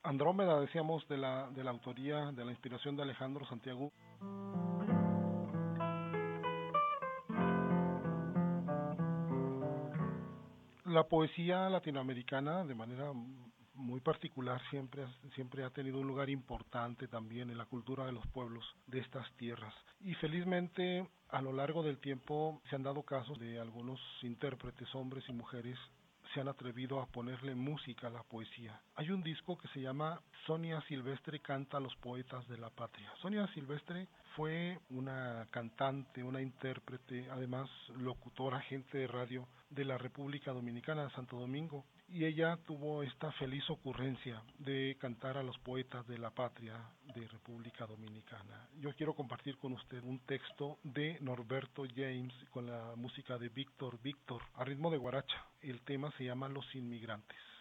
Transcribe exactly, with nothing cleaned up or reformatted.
Andrómeda, decíamos, de la, de la autoría, de la inspiración de Alejandro Santiago. La poesía latinoamericana, de manera muy particular, siempre, siempre ha tenido un lugar importante también en la cultura de los pueblos de estas tierras. Y felizmente, a lo largo del tiempo, se han dado casos de algunos intérpretes, hombres y mujeres, se han atrevido a ponerle música a la poesía. Hay un disco que se llama Sonia Silvestre canta a los poetas de la patria. Sonia Silvestre fue una cantante, una intérprete, además locutora, agente de radio de la República Dominicana de Santo Domingo, y ella tuvo esta feliz ocurrencia de cantar a los poetas de la patria de República Dominicana. Yo quiero compartir con usted un texto de Norberto James con la música de Víctor Víctor a ritmo de guaracha. El tema se llama Los Inmigrantes.